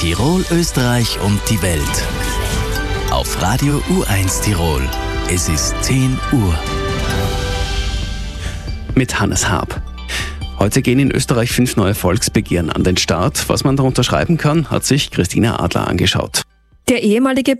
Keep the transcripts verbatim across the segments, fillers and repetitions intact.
Tirol, Österreich und die Welt. Auf Radio U eins Tirol. Es ist zehn Uhr. Mit Hannes Haab. Heute gehen in Österreich fünf neue Volksbegehren an den Start. Was man darunter schreiben kann, hat sich Christina Adler angeschaut. Der ehemalige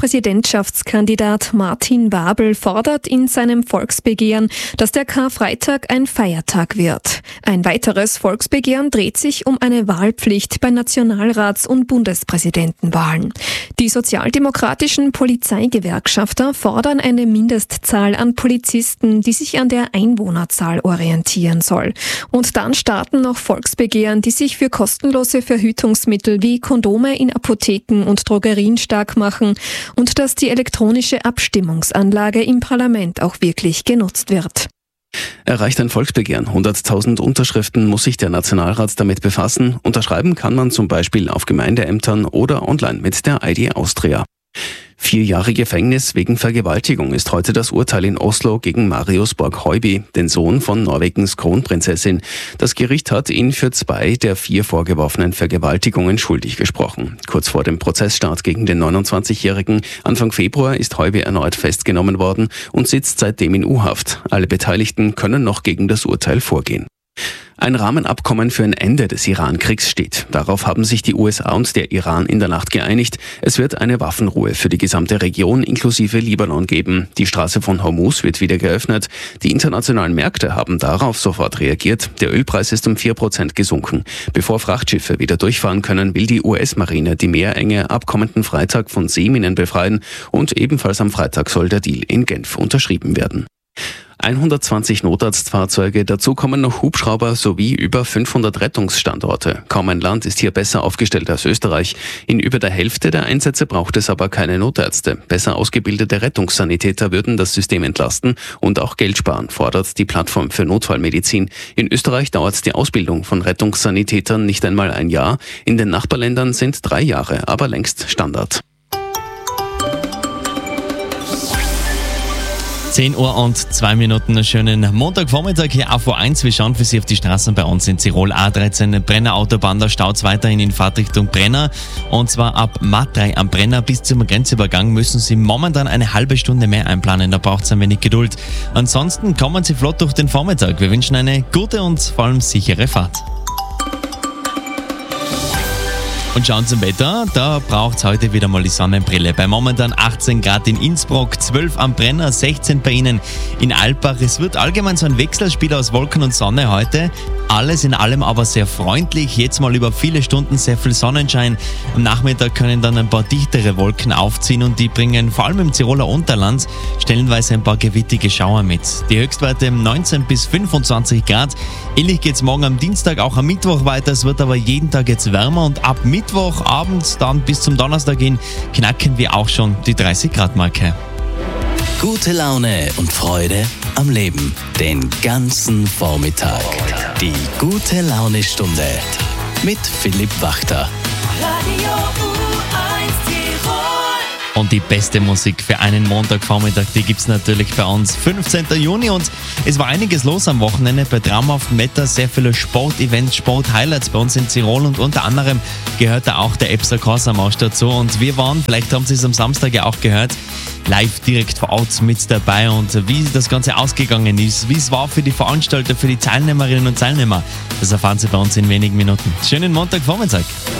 Bundespräsidentschaftskandidat Martin Wabel fordert in seinem Volksbegehren, dass der Karfreitag ein Feiertag wird. Ein weiteres Volksbegehren dreht sich um eine Wahlpflicht bei Nationalrats- und Bundespräsidentenwahlen. Die sozialdemokratischen Polizeigewerkschafter fordern eine Mindestzahl an Polizisten, die sich an der Einwohnerzahl orientieren soll. Und dann starten noch Volksbegehren, die sich für kostenlose Verhütungsmittel wie Kondome in Apotheken und Drogerien stark machen und dass die elektronische Abstimmungsanlage im Parlament auch wirklich genutzt wird. Erreicht ein Volksbegehren hunderttausend Unterschriften, muss sich der Nationalrat damit befassen. Unterschreiben kann man zum Beispiel auf Gemeindeämtern oder online mit der I D Austria. Vier Jahre Gefängnis wegen Vergewaltigung ist heute das Urteil in Oslo gegen Marius Borg-Høiby, den Sohn von Norwegens Kronprinzessin. Das Gericht hat ihn für zwei der vier vorgeworfenen Vergewaltigungen schuldig gesprochen. Kurz vor dem Prozessstart gegen den neunundzwanzigjährigen Anfang Februar ist Høiby erneut festgenommen worden und sitzt seitdem in U-Haft. Alle Beteiligten können noch gegen das Urteil vorgehen. Ein Rahmenabkommen für ein Ende des Iran-Kriegs steht. Darauf haben sich die U S A und der Iran in der Nacht geeinigt. Es wird eine Waffenruhe für die gesamte Region inklusive Libanon geben. Die Straße von Hormuz wird wieder geöffnet. Die internationalen Märkte haben darauf sofort reagiert. Der Ölpreis ist um vier Prozent gesunken. Bevor Frachtschiffe wieder durchfahren können, will die U S-Marine die Meerenge ab kommenden Freitag von Seeminen befreien. Und ebenfalls am Freitag soll der Deal in Genf unterschrieben werden. hundertzwanzig Notarztfahrzeuge, dazu kommen noch Hubschrauber sowie über fünfhundert Rettungsstandorte. Kaum ein Land ist hier besser aufgestellt als Österreich. In über der Hälfte der Einsätze braucht es aber keine Notärzte. Besser ausgebildete Rettungssanitäter würden das System entlasten und auch Geld sparen, fordert die Plattform für Notfallmedizin. In Österreich dauert die Ausbildung von Rettungssanitätern nicht einmal ein Jahr. In den Nachbarländern sind drei Jahre aber längst Standard. zehn Uhr und zwei Minuten, einen schönen Montagvormittag hier auf U eins. Wir schauen für Sie auf die Straßen bei uns in Tirol. A dreizehn Brenner Autobahn, da staut es weiterhin in Fahrtrichtung Brenner. Und zwar ab Matrei am Brenner bis zum Grenzübergang müssen Sie momentan eine halbe Stunde mehr einplanen. Da braucht es ein wenig Geduld. Ansonsten kommen Sie flott durch den Vormittag. Wir wünschen eine gute und vor allem sichere Fahrt. Und schauen zum Wetter, da braucht es heute wieder mal die Sonnenbrille. Bei momentan achtzehn Grad in Innsbruck, zwölf am Brenner, sechzehn bei Ihnen in Alpbach. Es wird allgemein so ein Wechselspiel aus Wolken und Sonne heute. Alles in allem aber sehr freundlich. Jetzt mal über viele Stunden sehr viel Sonnenschein. Am Nachmittag können dann ein paar dichtere Wolken aufziehen und die bringen vor allem im Tiroler Unterland stellenweise ein paar gewittige Schauer mit. Die Höchstwerte neunzehn bis fünfundzwanzig Grad. Ähnlich geht es morgen am Dienstag, auch am Mittwoch weiter. Es wird aber jeden Tag jetzt wärmer und ab Mittwochabend dann bis zum Donnerstag hin knacken wir auch schon die dreißig Grad Marke. Gute Laune und Freude am Leben. Den ganzen Vormittag. Die gute Laune Stunde mit Philipp Wachter. Radio U eins Tirol. Und die beste Musik für einen Montagvormittag, die gibt's natürlich bei uns. fünfzehnten Juni und es war einiges los am Wochenende bei traumhaftem Wetter, sehr viele Sportevents, Sporthighlights bei uns in Tirol und unter anderem gehört da auch der Epser Corsa-Marsch dazu und wir waren, vielleicht haben Sie es am Samstag ja auch gehört, live direkt vor Ort mit dabei und wie das Ganze ausgegangen ist, wie es war für die Veranstalter, für die Teilnehmerinnen und Teilnehmer, das erfahren Sie bei uns in wenigen Minuten. Schönen Montagvormittag.